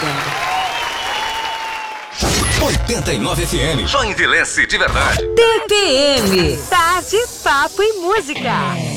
89 FM. Joinvilense de verdade. TPM. Tarde, papo e música.